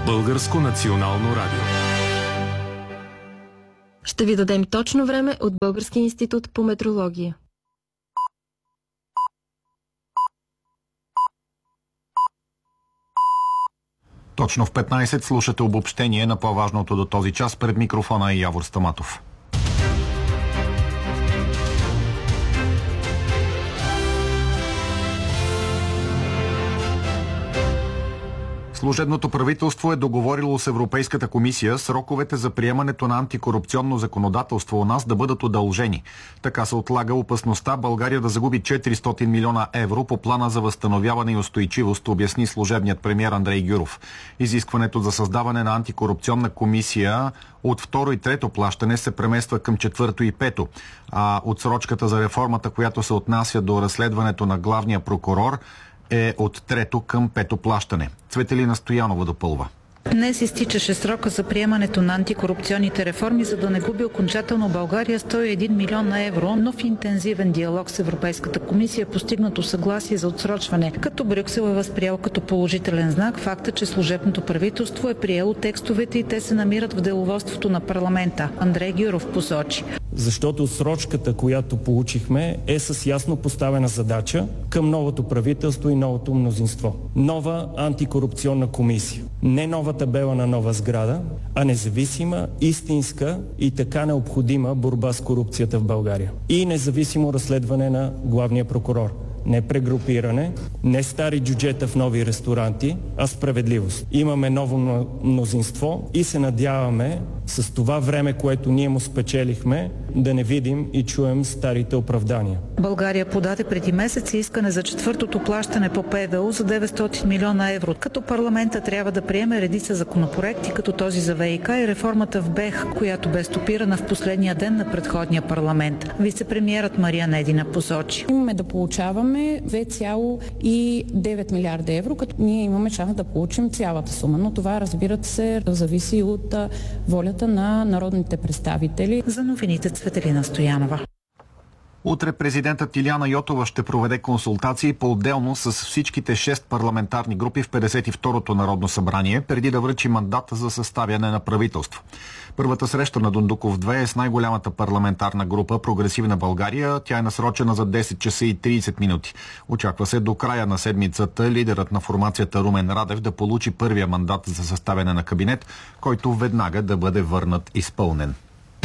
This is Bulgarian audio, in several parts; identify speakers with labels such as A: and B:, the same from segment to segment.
A: Българско национално радио.
B: Ще ви дадем точно време от Българския институт по метрология.
C: Точно в 15 слушате обобщение на по-важното до този час. Пред микрофона е Явор Стаматов. Служебното правителство е договорило с Европейската комисия сроковете за приемането на антикорупционно законодателство у нас да бъдат удължени. Така се отлага опасността България да загуби 400 милиона евро по плана за възстановяване и устойчивост, обясни служебният премиер Андрей Гюров. Изискването за създаване на антикорупционна комисия от второ и трето плащане се премества към четвърто и пето, а отсрочката за реформата, която се отнася до разследването на главния прокурор, е от трето към пето плащане. Цветелина Стоянова допълва.
D: Днес изтичаше срока за приемането на антикорупционните реформи, за да не губи окончателно България 101 милиона евро, но в интензивен диалог с Европейската комисия е постигнато съгласие за отсрочване, като Брюксел е възприел като положителен знак факта, че служебното правителство е приело текстовете и те се намират в деловодството на парламента. Андрей Гюров посочи.
E: Защото срочката, която получихме, е с ясно поставена задача към новото правителство и новото мнозинство. Нова антикорупционна комисия. Не нова табела на нова сграда, а независима, истинска и така необходима борба с корупцията в България. И независимо разследване на главния прокурор. Не прегрупиране, не стари джуджета в нови ресторанти, а справедливост. Имаме ново мнозинство и се надяваме с това време, което ние му спечелихме, да не видим и чуем старите оправдания.
D: България подаде преди месец искане за четвъртото плащане по ПВУ за 900 милиона евро, като парламента трябва да приеме редица законопроекти, като този за ВиК и реформата в БЕХ, която бе стопирана в последния ден на предходния парламент. Вицепремиерът Мария Недина посочи.
F: Имаме да получаваме 2,9 милиарда евро, като ние имаме шанс да получим цялата сума, но това, разбира се, зависи от волята на народните представители.
D: За новините Цветелина Стоянова.
C: Утре президентът Илияна Йотова ще проведе консултации по-отделно с всичките 6 парламентарни групи в 52-то Народно събрание, преди да връчи мандата за съставяне на правителство. Първата среща на Дондуков 2 е с най-голямата парламентарна група Прогресивна България. Тя е насрочена за 10 часа и 30 минути. Очаква се до края на седмицата лидерът на формацията Румен Радев да получи първия мандат за съставяне на кабинет, който веднага да бъде върнат изпълнен.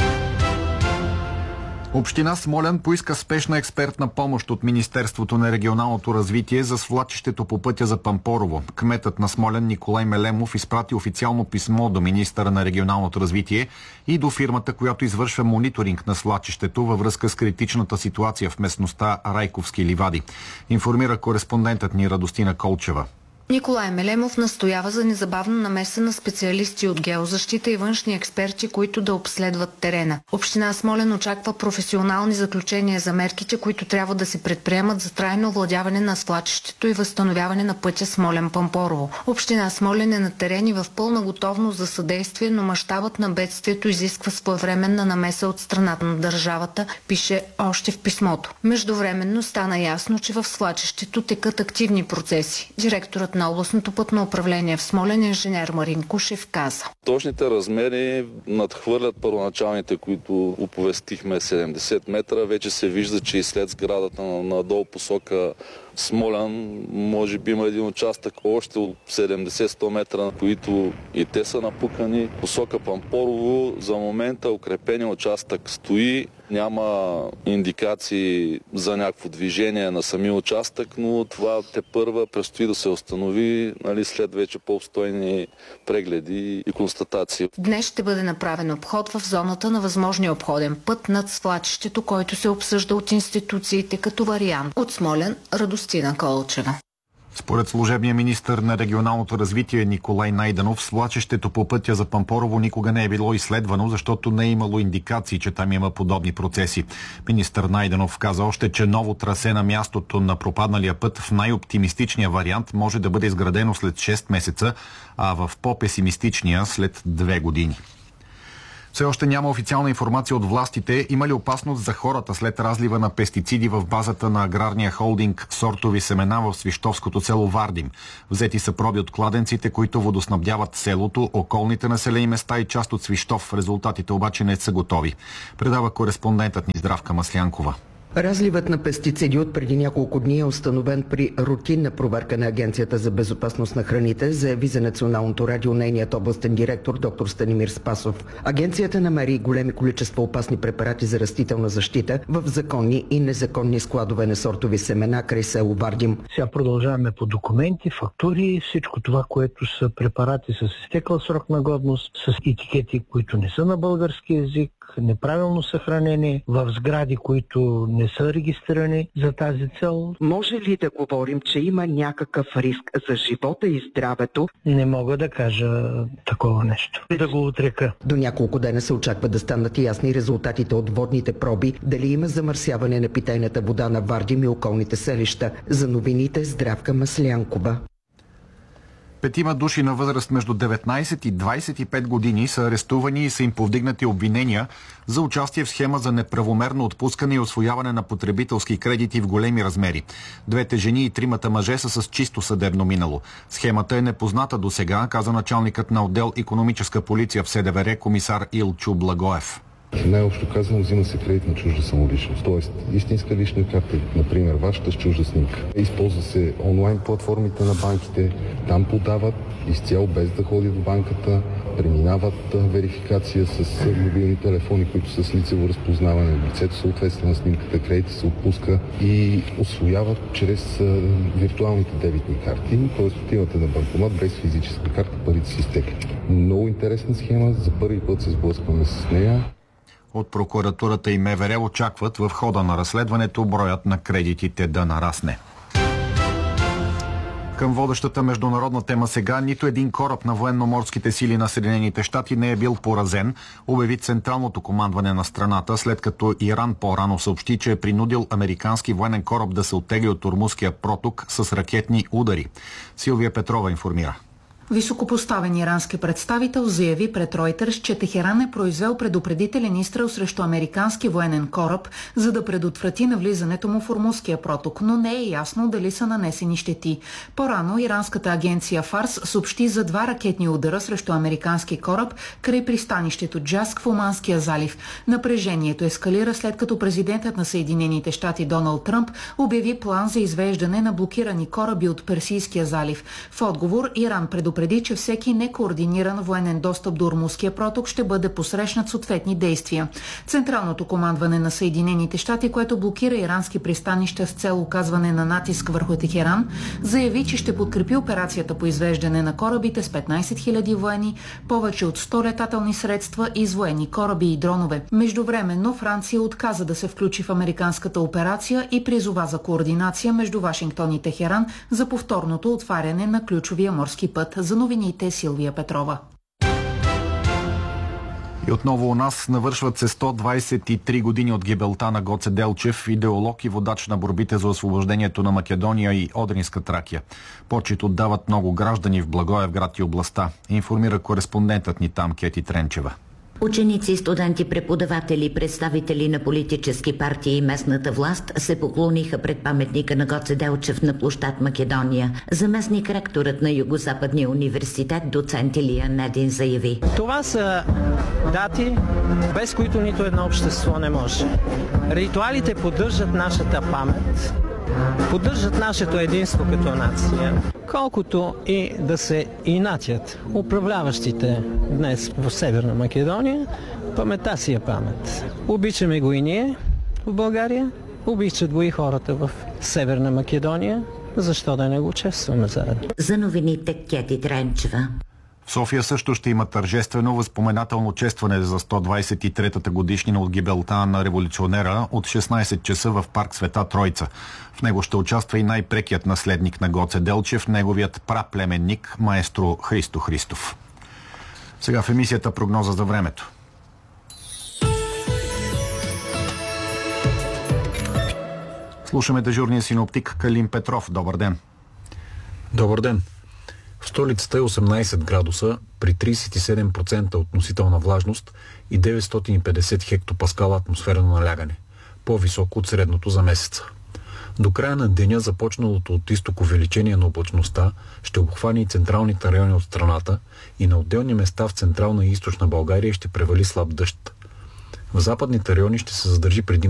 C: Община Смолян поиска спешна експертна помощ от Министерството на регионалното развитие за свлачището по пътя за Пампорово. Кметът на Смолян Николай Мелемов изпрати официално писмо до министъра на регионалното развитие и до фирмата, която извършва мониторинг на свлачището във връзка с критичната ситуация в местността Райковски ливади. Информира кореспондентът ни Радостина Колчева.
G: Николай Мелемов настоява за незабавна намеса на специалисти от геозащита и външни експерти, които да обследват терена. Община Смолян очаква професионални заключения за мерките, които трябва да се предприемат за трайно овладяване на свлачището и възстановяване на пътя Смолян-Пампорово. Община Смолян е на терени в пълна готовност за съдействие, но мащабът на бедствието изисква своевременна намеса от страната на държавата, пише още в писмото. Междувременно стана ясно, че в свлачището текат активни процеси. Директорът на областното пътно управление в Смолян, инженер Марин Кушев, каза.
H: Точните размери надхвърлят първоначалните, които оповестихме 70 метра. Вече се вижда, че и след сградата надолу посока Смолян, може би има един участък още от 70-100 метра, на които и те са напукани. Посока Пампорово за момента укрепения участък стои. Няма индикации за някакво движение на самия участък, но това тепърва предстои да се установи, след вече по-обстойни прегледи и констатации.
G: Днес ще бъде направен обход в зоната на възможния обходен път над свлачището, който се обсъжда от институциите като вариант. От Смолян, Радостина Колчева.
C: Според служебния министър на регионалното развитие Николай Найденов, свлачището по пътя за Пампорово никога не е било изследвано, защото не е имало индикации, че там има подобни процеси. Министър Найденов каза още, че ново трасе на мястото на пропадналия път в най-оптимистичния вариант може да бъде изградено след 6 месеца, а в по-песимистичния след 2 години. Все още няма официална информация от властите. Има ли опасност за хората след разлива на пестициди в базата на аграрния холдинг Сортови семена в свищовското село Вардим? Взети са проби от кладенците, които водоснабдяват селото, околните населени места и част от Свищов. Резултатите обаче не са готови. Предава кореспондентът ни Здравка Маслянкова.
I: Разливът на пестициди от преди няколко дни е установен при рутинна проверка на Агенцията за безопасност на храните, заяви за Националното радио нейният областен директор доктор Станимир Спасов. Агенцията намери големи количества опасни препарати за растителна защита в законни и незаконни складове на сортови семена край село Вардим.
J: Сега продължаваме по документи, фактури, всичко това, което са препарати с изтекъл срок на годност, с етикети, които не са на български език, неправилно съхранени, в сгради, които не са регистрирани за тази цел.
I: Може ли да говорим, че има някакъв риск за живота и здравето?
J: Не мога да кажа такова нещо. Да го отрека.
I: До няколко дена се очаква да станат ясни резултатите от водните проби, дали има замърсяване на питейната вода на Вардим и околните селища. За новините Здравка Маслянкова.
C: 5 души на възраст между 19 и 25 години са арестувани и са им повдигнати обвинения за участие в схема за неправомерно отпускане и усвояване на потребителски кредити в големи размери. 2 жени и 3 мъже са с чисто съдебно минало. Схемата е непозната досега, каза началникът на отдел икономическа полиция в СДВР комисар Илчо Благоев.
K: Най-общо казано, взима се кредит на чужда самоличност, т.е. истинска лична карта, например вашата с чужда снимка. Използва се онлайн платформите на банките, там подават изцяло без да ходят до банката, преминават верификация с мобилни телефони, които са с лицево разпознаване на лицето, съответствие на снимката, кредит се отпуска и усвояват чрез виртуалните дебитни карти, т.е. отивате на банкомат без физическа карта, парите си изтекат. Много интересна схема, за първи път се сблъскваме с нея.
C: От прокуратурата и МВР очакват в хода на разследването броят на кредитите да нарасне. Към водещата международна тема сега, нито един кораб на военноморските сили на Съединените щати не е бил поразен, обяви централното командване на страната, след като Иран по-рано съобщи, че е принудил американски военен кораб да се оттегли от Ормузския проток с ракетни удари. Силвия Петрова информира.
D: Високопоставен ирански представител заяви пред Reuters, че Техеран е произвел предупредителен изстрел срещу американски военен кораб, за да предотврати навлизането му в Ормузския проток, но не е ясно дали са нанесени щети. По-рано иранската агенция Фарс съобщи за 2 ракетни удара срещу американски кораб край пристанището Джаск в Оманския залив. Напрежението ескалира след като президентът на Съединените щати Доналд Тръмп обяви план за извеждане на блокирани кораби от Персийския залив. В отговор Иран предупреди, че всеки некоординиран военен достъп до Ормузския проток ще бъде посрещнат съответни действия. Централното командване на Съединените щати, което блокира ирански пристанища с цел оказване на натиск върху Техеран, заяви, че ще подкрепи операцията по извеждане на корабите с 15 000 военни, повече от 100 летателни средства и военни кораби и дронове. Междувременно Франция отказа да се включи в американската операция и призова за координация между Вашингтон и Техеран за повторното отваряне на ключовия морски път. За новините Силвия Петрова.
C: И отново у нас навършват се 123 години от гибелта на Гоце Делчев, идеолог и водач на борбите за освобождението на Македония и Одринска Тракия. Почит отдават много граждани в Благоевград и областта, информира кореспондентът ни там Кети Тренчева.
L: Ученици, студенти, преподаватели, представители на политически партии и местната власт се поклониха пред паметника на Гоце Делчев на площад Македония. Заместник ректорът на Югозападния университет доцент Илия Недин заяви:
M: това са дати, без които нито едно общество не може. Ритуалите поддържат нашата памет, поддържат нашето единство като нация, колкото и да се инатят управляващите днес в Северна Македония, паметта си е памет. Обичаме го и ние в България, обичат го и хората в Северна Македония, защо да не го честваме заедно.
L: За новините Кети Тренчева.
C: В София също ще има тържествено възпоменателно честване за 123-та годишнина от гибелта на революционера от 16 часа в парк Света Тройца. В него ще участва и най-прекият наследник на Гоце Делчев, неговият праплеменник маестро Христо Христов. Сега в емисията прогноза за времето. Слушаме дежурния синоптик Калин Петров. Добър ден.
A: Добър ден. В
N: столицата е 18 градуса при 37% относителна влажност и 950 хектопаскала атмосферно налягане, по-високо от средното за месеца. До края на деня започналото от изток увеличение на облачността ще обхване и централните райони от страната и на отделни места в централна и източна България ще превали слаб дъжд. В западните райони ще се задържи предимно